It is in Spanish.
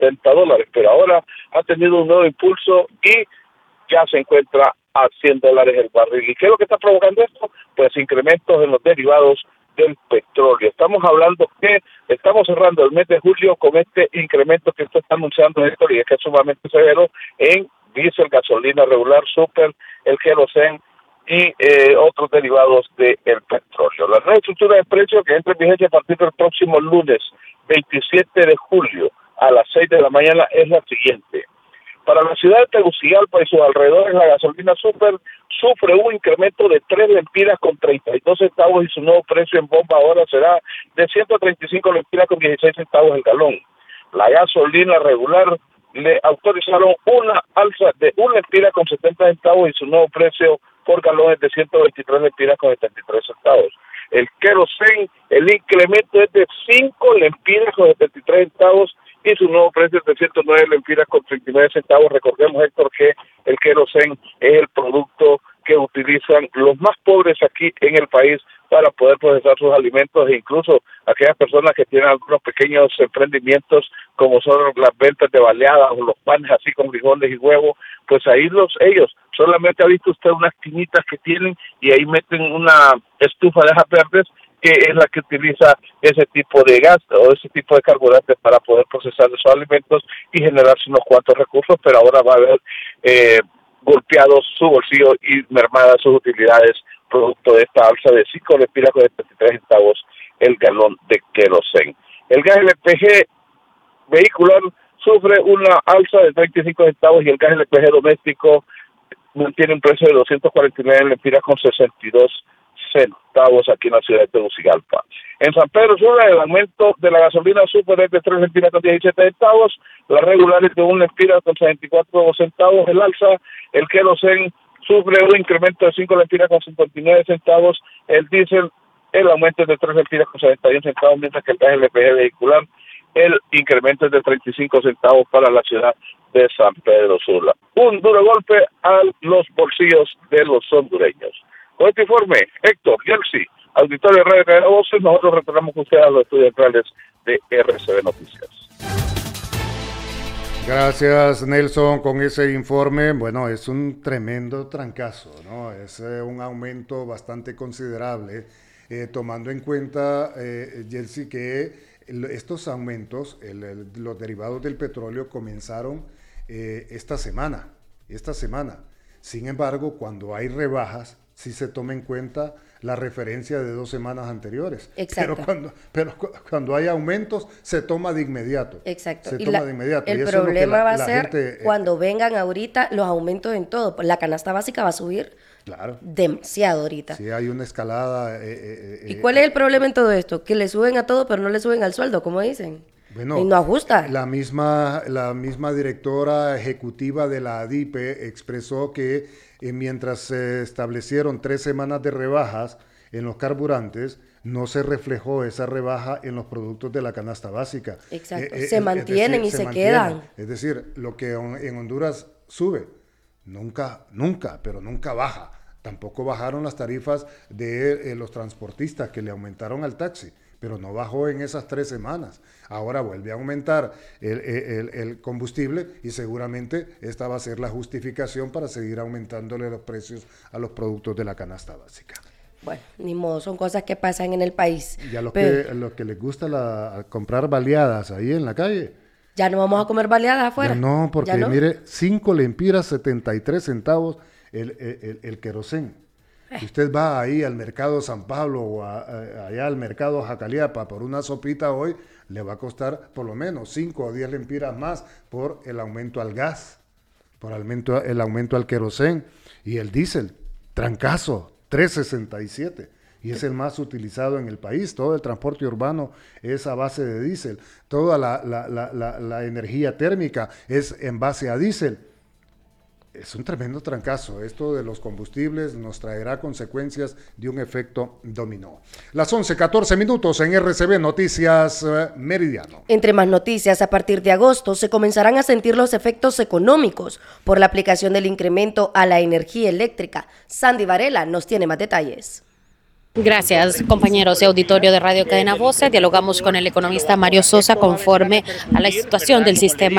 $70, pero ahora ha tenido un nuevo impulso y ya se encuentra a $100 el barril. ¿Y qué es lo que está provocando esto? Pues incrementos en los derivados del petróleo. Estamos hablando que estamos cerrando el mes de julio con este incremento que usted está anunciando, Héctor, y es que es sumamente severo en diésel, gasolina regular, super, el queroseno y otros derivados del petróleo. La nueva estructura de precios que entra en vigencia a partir del próximo lunes 27 de julio a las 6 de la mañana es la siguiente. Para la ciudad de Tegucigalpa y sus alrededores, la gasolina super sufre un incremento de 3 lempiras con 32 centavos y su nuevo precio en bomba ahora será de 135 lempiras con 16 centavos el galón. La gasolina regular le autorizaron una alza de 1 lempira con 70 centavos y su nuevo precio por galón es de 123 lempiras con 73 centavos. El queroseno, el incremento es de 5 lempiras con 73 centavos y su nuevo precio es de 109 lempiras con 39 centavos. Recordemos, Héctor, que el queroseno es el producto que utilizan los más pobres aquí en el país para poder procesar sus alimentos, e incluso aquellas personas que tienen algunos pequeños emprendimientos como son las ventas de baleadas o los panes así con frijoles y huevos, pues ahí ellos solamente ha visto usted unas tinitas que tienen y ahí meten una estufa de hojas verdes que es la que utiliza ese tipo de gas o ese tipo de carburantes para poder procesar esos alimentos y generarse unos cuantos recursos, pero ahora va a haber golpeados su bolsillo y mermadas sus utilidades producto de esta alza de 5 lempiras con 73 centavos el galón de queroseno. El gas LPG vehicular sufre una alza de 35 centavos y el gas LPG doméstico mantiene un precio de 249 lempiras con 62 centavos aquí en la ciudad de Tegucigalpa. En San Pedro Sula el aumento de la gasolina super es de 3 lempiras con 17 centavos, la regular es de 1 lempira con 64 centavos el alza, el queroseno sufre un incremento de 5 lempiras con 59 centavos, el diésel, el aumento es de 3 lempiras con 71 centavos, mientras que el gas LPG vehicular, el incremento es de 35 centavos para la ciudad de San Pedro Sula. Un duro golpe a los bolsillos de los hondureños. Con este informe, Héctor, Yelsi, auditorio de Radio Cadena Voces, nosotros retornamos con ustedes a los estudios centrales de RCB Noticias. Gracias, Nelson, con ese informe. Bueno, es un tremendo trancazo, ¿no? Es un aumento bastante considerable, tomando en cuenta, Yelsi, que estos aumentos, los derivados del petróleo comenzaron esta semana. Sin embargo, cuando hay rebajas, sí se toma en cuenta la referencia de 2 semanas anteriores. Exacto. Pero cuando hay aumentos, se toma de inmediato. Exacto. Se toma de inmediato. El problema va a ser cuando vengan ahorita los aumentos en todo. La canasta básica va a subir demasiado ahorita. Sí, hay una escalada. ¿Y cuál es el problema en todo esto? Que le suben a todo, pero no le suben al sueldo, como dicen. Bueno, y no ajusta. La misma directora ejecutiva de la ADIPE expresó que mientras se establecieron 3 semanas de rebajas en los carburantes, no se reflejó esa rebaja en los productos de la canasta básica. Exacto, se mantienen y se quedan. Es decir, lo que en Honduras sube, nunca baja. Tampoco bajaron las tarifas de los transportistas que le aumentaron al taxi, pero no bajó en esas 3 semanas. Ahora vuelve a aumentar el combustible y seguramente esta va a ser la justificación para seguir aumentándole los precios a los productos de la canasta básica. Bueno, ni modo, son cosas que pasan en el país. Y a los que les gusta comprar baleadas ahí en la calle. ¿Ya no vamos a comer baleadas afuera? No, porque no? Mire, 5 lempiras 73 centavos el queroseno. Si usted va ahí al mercado San Pablo o allá al mercado Jacaliapa por una sopita hoy, le va a costar por lo menos 5 o 10 lempiras más por el aumento al gas, por el aumento al queroseno. Y el diésel, trancazo, 3.67. Y es el más utilizado en el país. Todo el transporte urbano es a base de diésel. Toda la energía térmica es en base a diésel. Es un tremendo trancazo. Esto de los combustibles nos traerá consecuencias de un efecto dominó. Las 11:14 en RCB Noticias Meridiano. Entre más noticias, a partir de agosto se comenzarán a sentir los efectos económicos por la aplicación del incremento a la energía eléctrica. Sandy Varela nos tiene más detalles. Gracias, compañeros de auditorio de Radio Cadena Voces. Dialogamos con el economista Mario Sosa conforme a la situación del sistema